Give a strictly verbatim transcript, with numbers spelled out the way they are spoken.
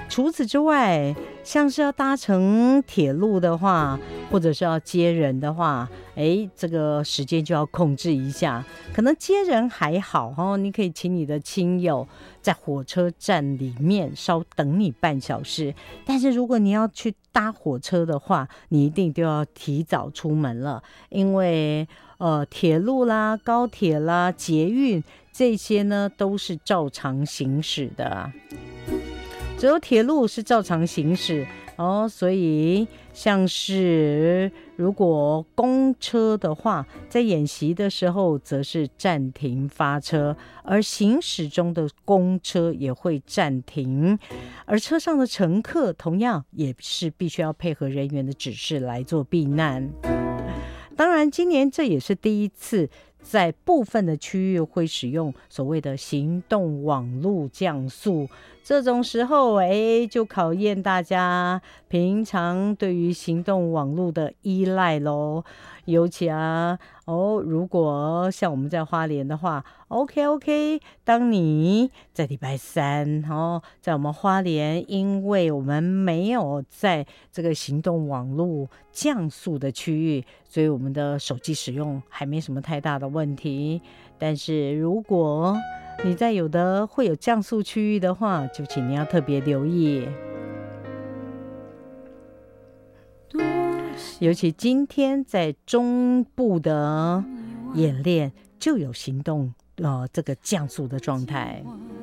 除此之外，像是要搭乘铁路的话，或者是要接人的话，哎，这个时间就要控制一下。可能接人还好哦，你可以请你的亲友在火车站里面稍等你半小时。但是如果你要去搭火车的话，你一定都要提早出门了，因为呃，铁路啦、高铁啦、捷运这些呢都是照常行驶的。只有铁路是照常行驶哦，所以像是如果公车的话，在演习的时候则是暂停发车，而行驶中的公车也会暂停，而车上的乘客同样也是必须要配合人员的指示来做避难。当然，今年这也是第一次在部分的区域会使用所谓的行动网络降速，这种时候哎，就考验大家平常对于行动网络的依赖咯。尤其啊哦，如果像我们在花莲的话 OK OK， 当你在礼拜三哦，在我们花莲，因为我们没有在这个行动网络降速的区域，所以我们的手机使用还没什么太大的问题。但是如果你在有的会有降速区域的话，就请你要特别留意。尤其今天在中部的演练就有行动呃这个降速的状态。